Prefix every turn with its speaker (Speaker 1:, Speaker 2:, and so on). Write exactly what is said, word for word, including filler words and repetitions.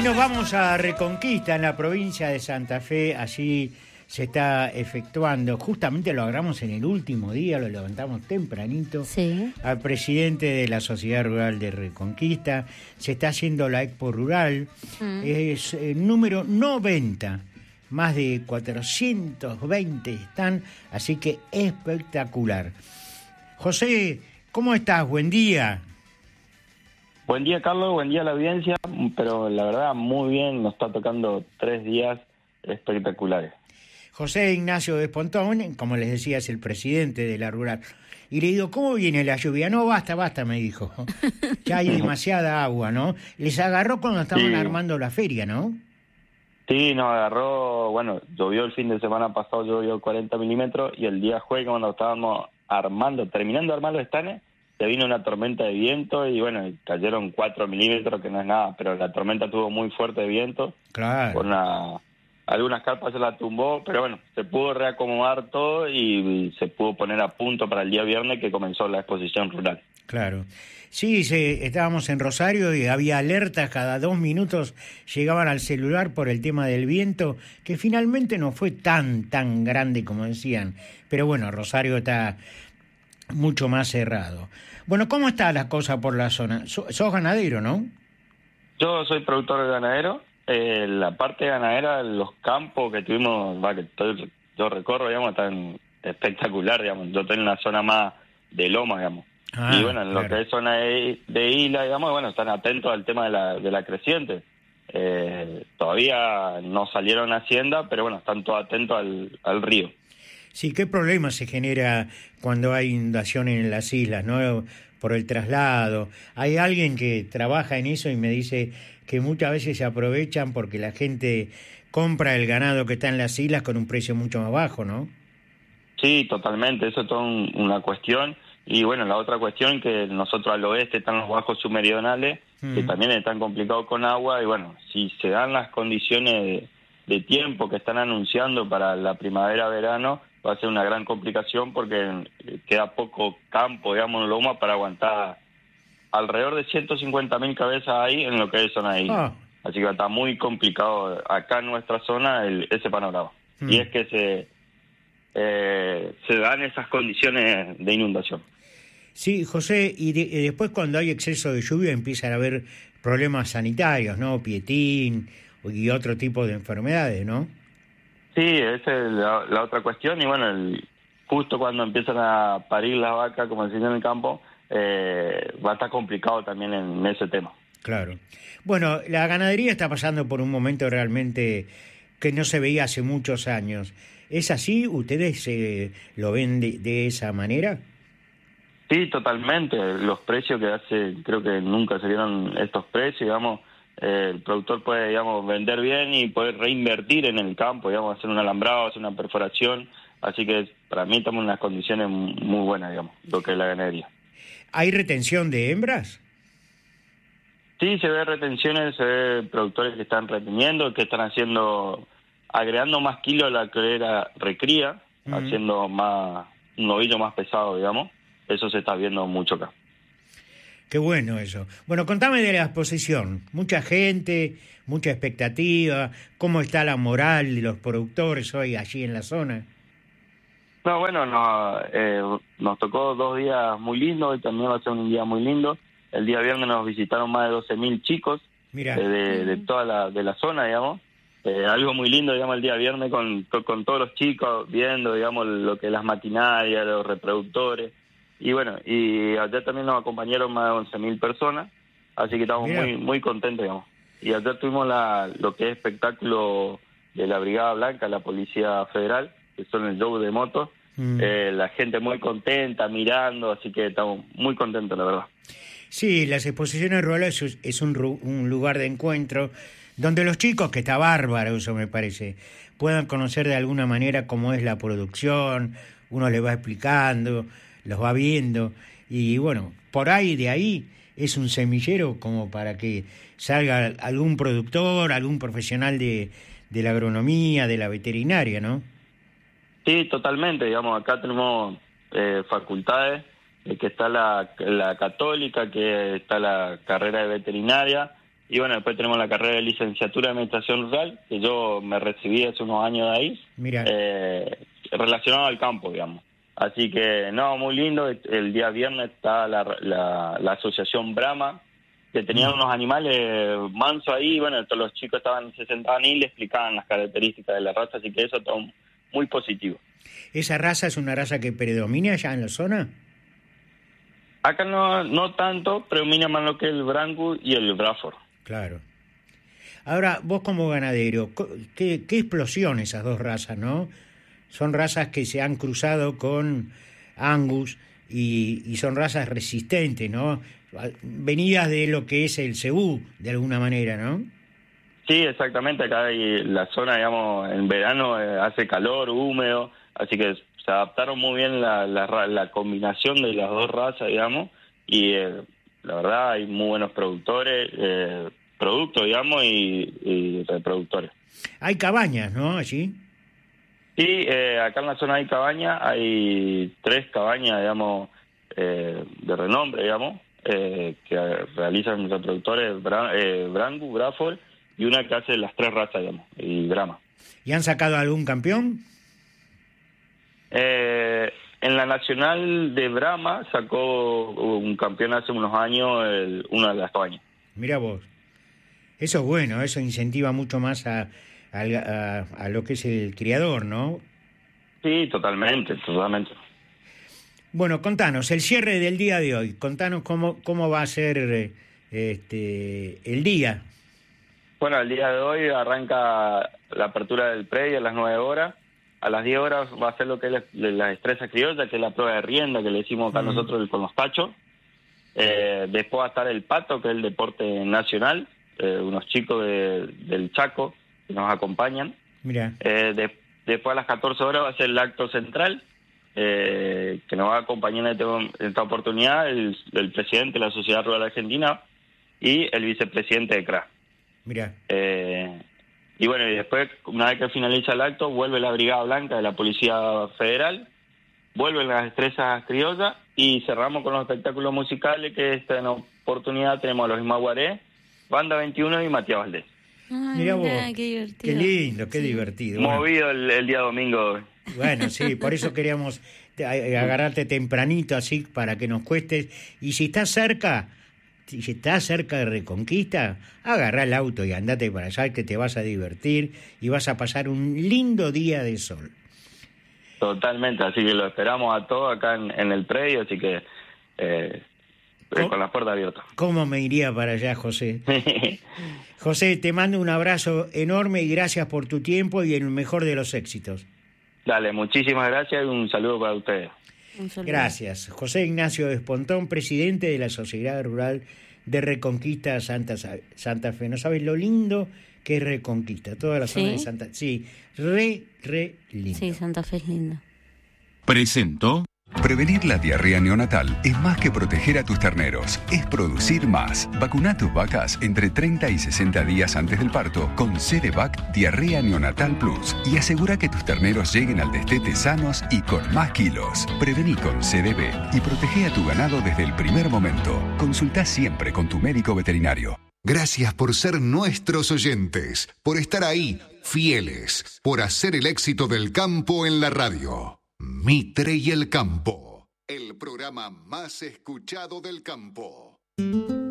Speaker 1: Y nos vamos a Reconquista, en la provincia de Santa Fe. Allí se está efectuando, justamente lo agarramos en el último día, lo levantamos tempranito,
Speaker 2: sí.
Speaker 1: al presidente de la Sociedad Rural de Reconquista. Se está haciendo la Expo Rural, mm. es el número noventa, más de cuatrocientos veinte están, así que espectacular. José, ¿cómo estás? Buen día.
Speaker 3: Buen día, Carlos, buen día a la audiencia, pero la verdad muy bien, nos está tocando tres días espectaculares.
Speaker 1: José Ignacio Despontón, como les decía, es el presidente de la Rural. Y le digo, ¿cómo viene la lluvia? No, basta, basta, me dijo. Ya hay demasiada agua, ¿no? Les agarró cuando estaban sí. armando la feria, ¿no?
Speaker 3: Sí, nos agarró, bueno, llovió el fin de semana pasado, llovió cuarenta milímetros, y el día jueves cuando estábamos armando, terminando de armar los estanes, se vino una tormenta de viento y bueno, cayeron cuatro milímetros, que no es nada, pero la tormenta tuvo muy fuerte de viento.
Speaker 1: Claro.
Speaker 3: Con una, algunas carpas se la tumbó, pero bueno, se pudo reacomodar todo y, y se pudo poner a punto para el día viernes que comenzó la exposición rural.
Speaker 1: Claro. Sí, se, estábamos en Rosario y había alertas, cada dos minutos llegaban al celular por el tema del viento, que finalmente no fue tan, tan grande como decían. Pero bueno, Rosario está mucho más cerrado. Bueno, ¿cómo está la cosa por la zona? So, sos ganadero, ¿no?
Speaker 3: Yo soy productor ganadero. Eh, la parte ganadera, los campos que tuvimos, va, que todo, yo recorro, digamos, están espectacular, digamos. Yo estoy en la zona más de loma, digamos. Ah, y bueno, en claro. lo que es zona de, de isla, digamos, bueno, están atentos al tema de la, de la creciente. Eh, todavía no salieron a Hacienda, pero bueno, están todos atentos al, al río.
Speaker 1: Sí, ¿qué problema se genera cuando hay inundaciones en las islas, no? Por el traslado. Hay alguien que trabaja en eso y me dice que muchas veces se aprovechan porque la gente compra el ganado que está en las islas con un precio mucho más bajo, ¿no?
Speaker 3: Sí, totalmente. Eso es toda un, una cuestión. Y bueno, la otra cuestión que nosotros al oeste están los bajos submeridionales, mm. que también están complicados con agua. Y bueno, si se dan las condiciones de, de tiempo que están anunciando para la primavera-verano, va a ser una gran complicación porque queda poco campo, digamos, en Loma para aguantar alrededor de ciento cincuenta mil cabezas ahí en lo que es zona de isla. Ah. Así que está muy complicado acá en nuestra zona el, ese panorama. Hmm. Y es que se, eh, se dan esas condiciones de inundación.
Speaker 1: Sí, José, y, de, y después cuando hay exceso de lluvia empiezan a haber problemas sanitarios, ¿no? Pietín y otro tipo de enfermedades, ¿no?
Speaker 3: Sí, esa es la, la otra cuestión. Y bueno, el, justo cuando empiezan a parir las vacas, como decían en el campo, eh, va a estar complicado también en, en ese tema.
Speaker 1: Claro. Bueno, la ganadería está pasando por un momento realmente que no se veía hace muchos años. ¿Es así? ¿Ustedes eh, lo ven de, de esa manera?
Speaker 3: Sí, totalmente. Los precios que hace, creo que nunca se vieron estos precios, digamos. Eh, el productor puede, digamos, vender bien y poder reinvertir en el campo, digamos, hacer un alambrado, hacer una perforación. Así que para mí estamos en unas condiciones muy buenas, digamos, lo que es la ganadería.
Speaker 1: ¿Hay retención de hembras?
Speaker 3: Sí, se ve retenciones, se ve productores que están reteniendo, que están haciendo, agregando más kilos a la que era recría, uh-huh. haciendo más un novillo más pesado, digamos. Eso se está viendo mucho acá.
Speaker 1: Qué bueno eso. Bueno, contame de la exposición. Mucha gente, mucha expectativa. ¿Cómo está la moral de los productores hoy allí en la zona?
Speaker 3: No, bueno, no, eh, nos tocó dos días muy lindos y también va a ser un día muy lindo. El día viernes nos visitaron más de doce mil chicos eh, de, de toda la, de la zona, digamos. Eh, algo muy lindo, digamos, el día viernes con, con, con todos los chicos viendo, digamos, lo que es las maquinarias, los reproductores. Y bueno, y ayer también nos acompañaron más de once mil personas, así que estamos muy muy contentos, digamos. Y ayer tuvimos la, lo que es espectáculo de la Brigada Blanca, la Policía Federal, que son el show de motos. Mm. Eh, la gente muy contenta, mirando, así que estamos muy contentos, la verdad.
Speaker 1: Sí, las exposiciones rurales es, es un, un lugar de encuentro donde los chicos, que está bárbaro eso me parece, puedan conocer de alguna manera cómo es la producción, uno les va explicando, los va viendo, y bueno, por ahí, de ahí, es un semillero como para que salga algún productor, algún profesional de, de la agronomía, de la veterinaria, ¿no?
Speaker 3: Sí, totalmente, digamos, acá tenemos eh, facultades, eh, que está la, la católica, que está la carrera de veterinaria, Y bueno, después tenemos la carrera de licenciatura de Administración Rural, que yo me recibí hace unos años de ahí,
Speaker 1: Mira.
Speaker 3: Eh, relacionado al campo, digamos. Así que, no, muy lindo. El día viernes está la, la, la asociación Brahma, que tenían mm. unos animales mansos ahí. Bueno, todos los chicos estaban se sentaban y le explicaban las características de la raza, así que eso está muy positivo.
Speaker 1: ¿Esa raza es una raza que predomina allá en la zona?
Speaker 3: Acá no no tanto, predomina más lo que es el Brangus y el Braford.
Speaker 1: Claro. Ahora, vos como ganadero, ¿qué, qué explosión esas dos razas, ¿no? Son razas que se han cruzado con Angus y, y son razas resistentes, ¿no? Venidas de lo que es el cebú, de alguna manera, ¿no?
Speaker 3: Sí, exactamente. Acá hay la zona, digamos, en verano eh, hace calor, húmedo, así que se adaptaron muy bien la, la, la combinación de las dos razas, digamos, y eh, la verdad hay muy buenos productores, eh, productos, digamos, y, y reproductores.
Speaker 1: Hay cabañas, ¿no? Allí.
Speaker 3: Sí, eh, acá en la zona hay cabañas, hay tres cabañas, digamos, eh, de renombre, digamos, eh, que realizan reproductores Bra- eh, Brangus, Braford, y una que hace las tres razas, digamos, y Brahma.
Speaker 1: ¿Y han sacado algún campeón?
Speaker 3: Eh, en la nacional de Brahma sacó un campeón hace unos años, el, una de las cabañas.
Speaker 1: Mira vos. Eso es bueno, eso incentiva mucho más a, a, a, a lo que es el criador, ¿no?
Speaker 3: Sí, totalmente, totalmente.
Speaker 1: Bueno, contanos, el cierre del día de hoy, contanos cómo, cómo va a ser eh, este, el día.
Speaker 3: Bueno, el día de hoy arranca la apertura del predio a las nueve horas. A las diez horas va a ser lo que es la, la destreza criolla, que es la prueba de rienda que le decimos acá uh-huh. nosotros con los tachos. Eh, después va a estar el pato, que es el deporte nacional, eh, unos chicos de, del Chaco que nos acompañan.
Speaker 1: Mira.
Speaker 3: Eh, de, después a las catorce horas va a ser el acto central, eh, que nos va a acompañar en, este, en esta oportunidad el, el presidente de la Sociedad Rural Argentina y el vicepresidente de C R A.
Speaker 1: Mira.
Speaker 3: Eh, y bueno, y después, una vez que finaliza el acto, vuelve la Brigada Blanca de la Policía Federal, vuelven las destrezas criollas y cerramos con los espectáculos musicales, que esta oportunidad tenemos a los Imaguaré, Banda veintiuno y Matías Valdés.
Speaker 2: Ay,
Speaker 1: Mirá vos,
Speaker 2: mirá, qué divertido.
Speaker 1: Qué lindo, qué sí. divertido.
Speaker 3: Movido el, el día domingo.
Speaker 1: Bueno, sí, por eso queríamos agarrarte tempranito así para que nos cuestes. Y si estás cerca, si estás cerca de Reconquista, agarrá el auto y andate para allá, que te vas a divertir y vas a pasar un lindo día de sol.
Speaker 3: Totalmente, así que lo esperamos a todos acá en, en el predio, así que eh, con las puertas abiertas.
Speaker 1: ¿Cómo me iría para allá, José? José, te mando un abrazo enorme y gracias por tu tiempo y el mejor de los éxitos.
Speaker 3: Dale, muchísimas gracias y un saludo para ustedes.
Speaker 1: Gracias. José Ignacio Espontón, presidente de la Sociedad Rural de Reconquista Santa, Santa Fe. ¿No sabes lo lindo que es Reconquista? Toda la zona ¿Sí? de Santa Fe. Sí, re, re lindo.
Speaker 2: Sí, Santa Fe es lindo.
Speaker 4: Presentó. Prevenir la diarrea neonatal es más que proteger a tus terneros, es producir más. Vacuna tus vacas entre treinta y sesenta días antes del parto con C-D-Vac Diarrea Neonatal Plus y asegura que tus terneros lleguen al destete sanos y con más kilos. Prevení con C D B y protege a tu ganado desde el primer momento. Consulta siempre con tu médico veterinario.
Speaker 5: Gracias por ser nuestros oyentes, por estar ahí, fieles, por hacer el éxito del campo en la radio. Mitre y el Campo, el programa más escuchado del campo.